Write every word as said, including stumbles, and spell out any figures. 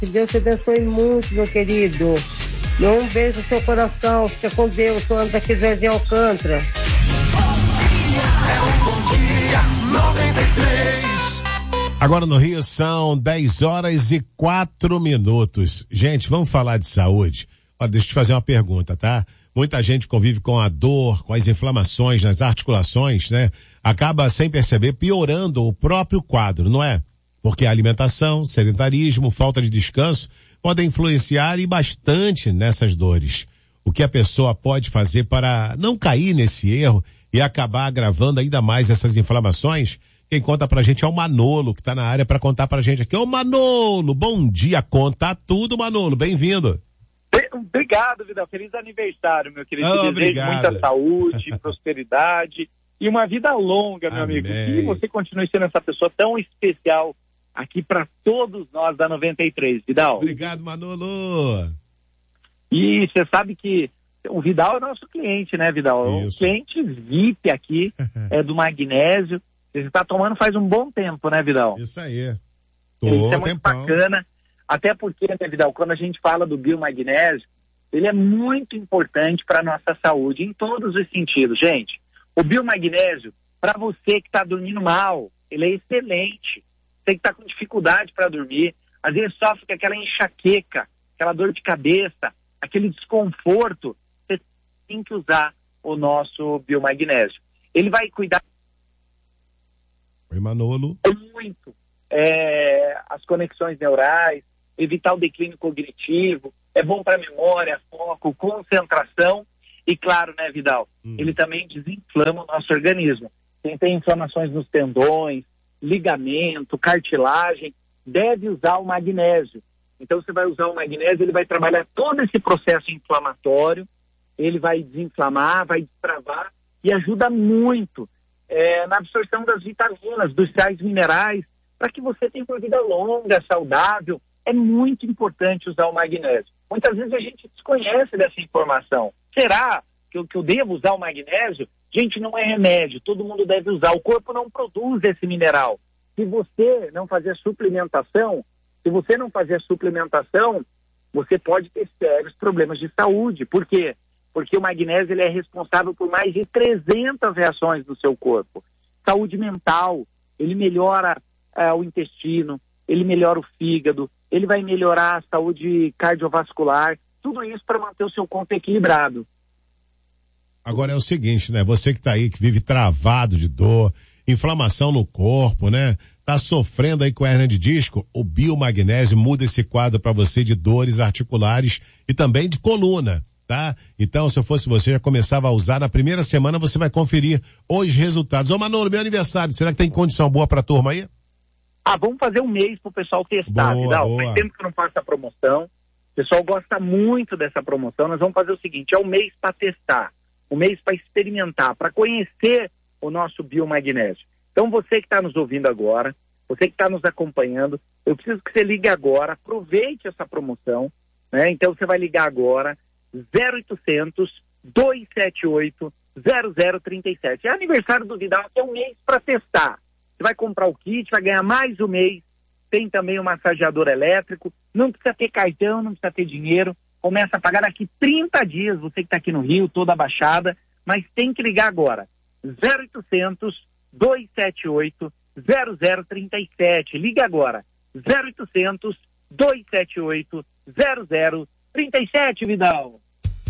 Que Deus te abençoe muito, meu querido. Um beijo no seu coração. Fica com Deus. Sou Ana daqui de Jardim Alcântara. É um bom dia, noventa e três. Agora no Rio são dez horas e quatro minutos. Gente, vamos falar de saúde. Olha, deixa eu te fazer uma pergunta, tá? Muita gente convive com a dor, com as inflamações nas articulações, né? Acaba sem perceber piorando o próprio quadro, não é? Porque a alimentação, sedentarismo, falta de descanso podem influenciar e bastante nessas dores. O que a pessoa pode fazer para não cair nesse erro e acabar agravando ainda mais essas inflamações? Quem conta pra gente é o Manolo, que tá na área para contar pra gente aqui. Ô Manolo, bom dia, conta tudo, Manolo, bem-vindo. Obrigado, Vidal. Feliz aniversário, meu querido. Oh, Desejo obrigado. muita saúde, prosperidade e uma vida longa, meu Amém. amigo. E você continue sendo essa pessoa tão especial aqui para todos nós da noventa e três, Vidal. Obrigado, Manolo. E você sabe que o Vidal é nosso cliente, né, Vidal? Isso. O cliente V I P aqui é do magnésio. Você está tomando faz um bom tempo, né, Vidal? Isso aí. Tô Isso é muito tempão. bacana. Até porque, né, Vidal, quando a gente fala do biomagnésio, ele é muito importante para a nossa saúde, em todos os sentidos, gente. O biomagnésio, para você que está dormindo mal, ele é excelente. Você que está com dificuldade para dormir, às vezes sofre com aquela enxaqueca, aquela dor de cabeça, aquele desconforto, você tem que usar o nosso biomagnésio. Ele vai cuidar Oi, Manolo. muito é, as conexões neurais, evitar o declínio cognitivo, é bom para memória, foco, concentração e, claro, né, Vidal, hum. ele também desinflama o nosso organismo. Quem tem inflamações nos tendões, ligamento, cartilagem, deve usar o magnésio. Então, você vai usar o magnésio, ele vai trabalhar todo esse processo inflamatório, ele vai desinflamar, vai destravar e ajuda muito é, na absorção das vitaminas, dos sais minerais, para que você tenha uma vida longa, saudável. É muito importante usar o magnésio. Muitas vezes a gente desconhece dessa informação. Será que eu, que eu devo usar o magnésio? Gente, não é remédio, todo mundo deve usar. O corpo não produz esse mineral. Se você não fazer suplementação, se você não fazer suplementação, você pode ter sérios problemas de saúde. Por quê? Porque o magnésio ele é responsável por mais de trezentas reações do seu corpo. Saúde mental, ele melhora uh, o intestino, ele melhora o fígado, ele vai melhorar a saúde cardiovascular, tudo isso para manter o seu corpo equilibrado. Agora é o seguinte, né? Você que tá aí, que vive travado de dor, inflamação no corpo, né? Tá sofrendo aí com hernia de disco, o biomagnésio muda esse quadro para você de dores articulares e também de coluna, tá? Então, se eu fosse você, já começava a usar, na primeira semana você vai conferir os resultados. Ô Manolo, meu aniversário, será que tem condição boa pra turma aí? Ah, vamos fazer um mês pro pessoal testar, boa, Vidal. boa. Faz tempo que eu não faço a promoção. O pessoal gosta muito dessa promoção. Nós vamos fazer o seguinte, é um mês para testar, um mês para experimentar, para conhecer o nosso biomagnésio. Então, você que está nos ouvindo agora, você que está nos acompanhando, eu preciso que você ligue agora, aproveite essa promoção, né? Então, você vai ligar agora, zero oitocentos, dois sete oito, zero zero três sete. É aniversário do Vidal, é um mês para testar. Você vai comprar o kit, vai ganhar mais um mês, tem também o massageador elétrico, não precisa ter cartão, não precisa ter dinheiro, começa a pagar daqui trinta dias, você que está aqui no Rio, toda a Baixada, mas tem que ligar agora, zero oitocentos, dois sete oito, zero zero três sete, liga agora, zero oitocentos, dois sete oito, zero zero três sete, Vidal.